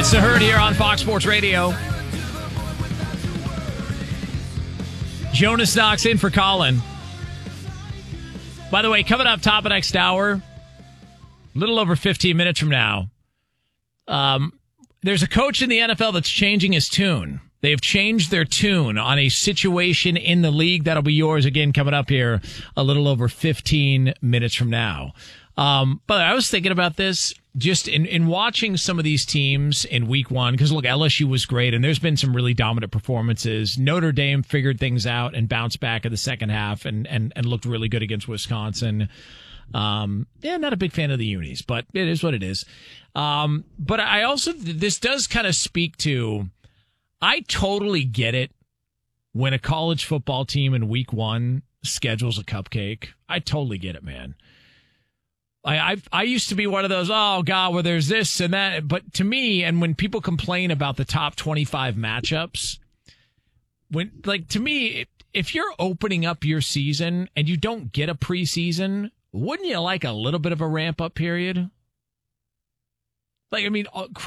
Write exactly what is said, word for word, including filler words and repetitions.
It's The Herd here on Fox Sports Radio. Jonas Knox in for Colin. By the way, coming up top of next hour, a little over fifteen minutes from now, um, there's a coach in the N F L that's changing his tune. They've changed their tune on a situation in the league. That'll be yours again coming up here a little over fifteen minutes from now. Um, but I was thinking about this just in, in watching some of these teams in week one, because look, L S U was great and there's been some really dominant performances. Notre Dame figured things out and bounced back in the second half and, and, and looked really good against Wisconsin. Um, yeah, not a big fan of the unis, but it is what it is. Um, but I also, this does kind of speak to, I totally get it when a college football team in week one schedules a cupcake. I totally get it, man. I I've, I used to be one of those, oh, God, well, there's this and that. But to me, and when people complain about the top twenty-five matchups, when like to me, if you're opening up your season and you don't get a preseason, wouldn't you like a little bit of a ramp up period? Like, I mean,